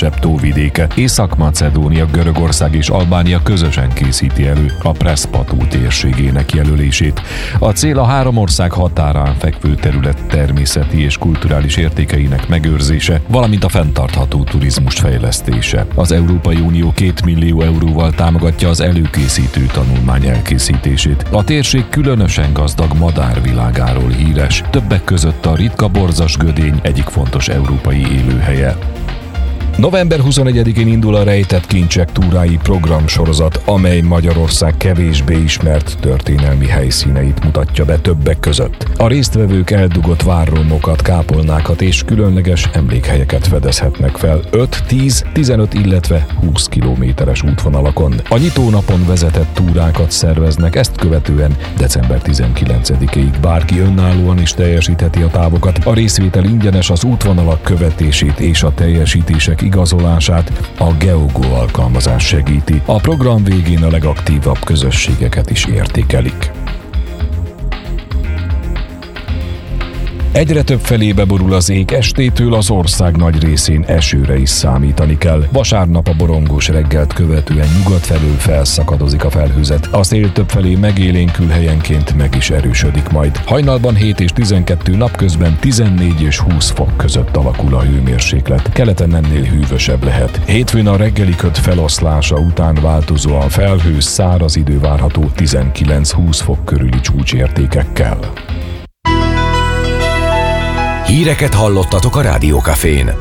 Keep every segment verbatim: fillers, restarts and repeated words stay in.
legélesebb tóvidéke. Észak-Macedónia, Görögország és Albánia közösen készíti elő a Preszpató térségének jelölését. A cél a három ország határán fekvő terület természeti és kulturális értékeinek megőrzése, valamint a fenntartható turizmus fejlesztése. Az Európai Unió két millió euróval támogatja az előkészítő tanulmány elkészítését. A térség különösen gazdag madárvilágáról híres, többek között a ritka borzas gödény egyik fontos európai élőhelye. november huszonegyedikén indul a Rejtett Kincsek túrái programsorozat, amely Magyarország kevésbé ismert történelmi helyszíneit mutatja be többek között. A résztvevők eldugott várromokat, kápolnákat és különleges emlékhelyeket fedezhetnek fel öt, tíz, tizenöt, illetve húsz kilométeres útvonalakon. A nyitónapon vezetett túrákat szerveznek, ezt követően december tizenkilencedikéig bárki önállóan is teljesítheti a távokat. A részvétel ingyenes, az útvonalak követését és a teljesítések igazolását a Geogo alkalmazás segíti. A program végén a legaktívabb közösségeket is értékelik. Egyre több felébe borul az ég, estétől az ország nagy részén esőre is számítani kell. Vasárnap a borongós reggelt követően nyugat felől felszakadozik a felhőzet. A szél többfelé megélénkül, helyenként meg is erősödik majd. Hajnalban hét és tizenkettő, napközben tizennégy és húsz fok között alakul a hőmérséklet. Keleten ennél hűvösebb lehet. Hétfőn a reggeli köd feloszlása után változóan felhős, száraz idő várható tizenkilenc-húsz fok körüli csúcsértékekkel. Híreket hallottatok a Rádiókafén.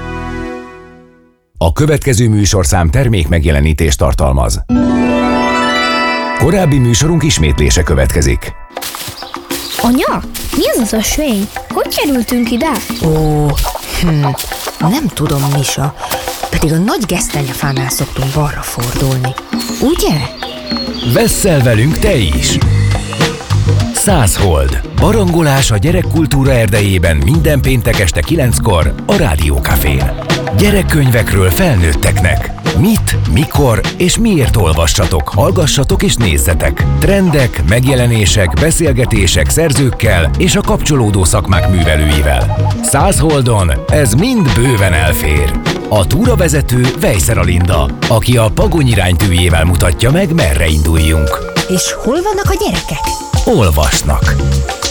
A következő műsorszám termék megjelenítést tartalmaz. Korábbi műsorunk ismétlése következik. Anya, mi az az ösvény? Hogy kerültünk ide? Ó, hm, nem tudom, Misa. Pedig a nagy gesztenyefánál szoktunk balra fordulni. Ugye? Vesszel velünk te is! Száz hold. Barangolás a gyerekkultúra erdejében minden péntek este kilenckor a Rádiókafén. Gyerekkönyvekről felnőtteknek. Mit, mikor és miért olvassatok, hallgassatok és nézzetek. Trendek, megjelenések, beszélgetések szerzőkkel és a kapcsolódó szakmák művelőivel. Száz holdon ez mind bőven elfér. A túravezető Vejszer Alinda, aki a Pagony iránytűjével mutatja meg, merre induljunk. És hol vannak a gyerekek? Olvasnak.